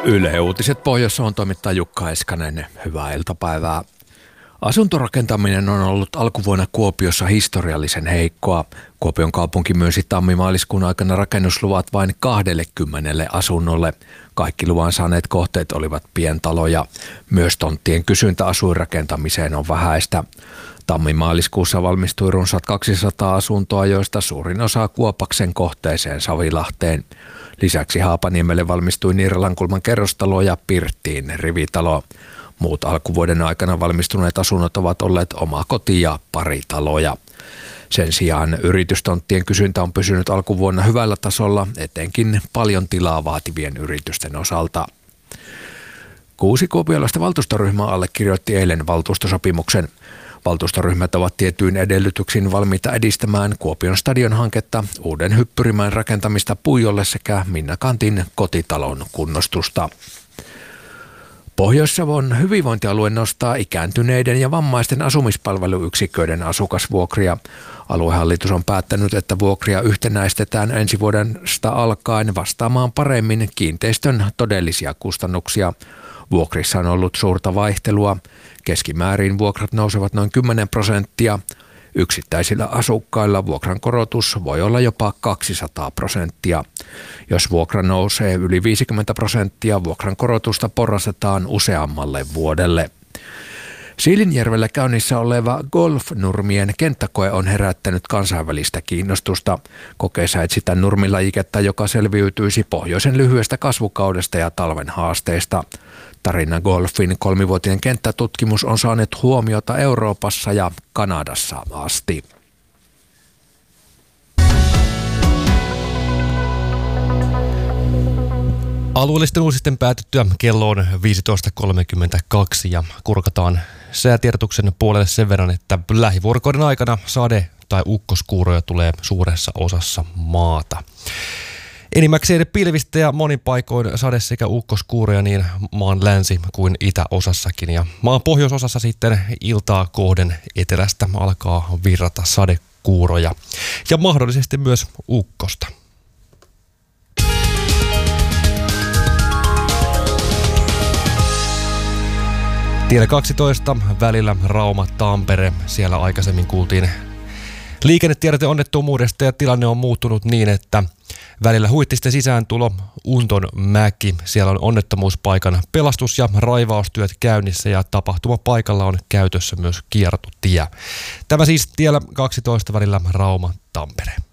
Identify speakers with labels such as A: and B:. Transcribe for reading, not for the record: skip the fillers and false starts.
A: Yle Uutiset Pohjois-Savon toimittaa Jukka Eskanen. Hyvää iltapäivää. Asuntorakentaminen on ollut alkuvuonna Kuopiossa historiallisen heikkoa. Kuopion kaupunki myönsi tammi-maaliskuun aikana rakennusluvat vain 20 asunnolle. Kaikki luvan saaneet kohteet olivat pientaloja. Myös tonttien kysyntä asuinrakentamiseen on vähäistä. Tammi-maaliskuussa valmistui runsaat 200 asuntoa, joista suurin osa Kuopaksen kohteeseen Savilahteen. Lisäksi Haapaniemelle valmistui Niiralankulman kerrostalo ja Pirttiin rivitalo. Muut alkuvuoden aikana valmistuneet asunnot ovat olleet omakoti- ja paritaloja. Sen sijaan yritystonttien kysyntä on pysynyt alkuvuonna hyvällä tasolla, etenkin paljon tilaa vaativien yritysten osalta. 6 kuopiolaista valtuustoryhmää allekirjoitti eilen valtuustosopimuksen. Valtuustoryhmät ovat tietyin edellytyksin valmiita edistämään Kuopion stadionhanketta, uuden hyppyrimäen rakentamista Puijolle sekä Minnakantin kotitalon kunnostusta. Pohjois-Savon hyvinvointialue nostaa ikääntyneiden ja vammaisten asumispalveluyksiköiden asukasvuokria. Aluehallitus on päättänyt, että vuokria yhtenäistetään ensi vuodesta alkaen vastaamaan paremmin kiinteistön todellisia kustannuksia. Vuokrissa on ollut suurta vaihtelua. Keskimäärin vuokrat nousevat noin 10%. Yksittäisillä asukkailla vuokrankorotus voi olla jopa 200%. Jos vuokra nousee yli 50%, vuokrankorotusta porrastetaan useammalle vuodelle. Siilinjärvellä käynnissä oleva golf-nurmien kenttäkoe on herättänyt kansainvälistä kiinnostusta. Kokeessa etsitään nurmilajiketta, joka selviytyisi pohjoisen lyhyestä kasvukaudesta ja talven haasteista. Tarina Golfin 3-vuotinen kenttätutkimus on saanut huomiota Euroopassa ja Kanadassa asti.
B: Alueellisten uutisten päätyttyä kello on 15.32 ja kurkataan säätiedotuksen puolelle sen verran, että lähivuorokauden aikana sade- tai ukkoskuuroja tulee suuressa osassa maata. Enimmäkseen pilvistä ja monin paikoin sade- sekä ukkoskuuroja niin maan länsi- kuin itäosassakin. Ja maan pohjoisosassa sitten iltaa kohden etelästä alkaa virrata sadekuuroja ja mahdollisesti myös ukkosta. Tiellä 12 välillä Rauma-Tampere. Siellä aikaisemmin kuultiin liikennetiedoteonnettomuudesta ja tilanne on muuttunut niin, että välillä Huittisten sisääntulo Untonmäki. Siellä on onnettomuuspaikan pelastus- ja raivaustyöt käynnissä ja tapahtumapaikalla on käytössä myös kiertotie. Tämä siis tiellä 12 välillä Rauma-Tampere.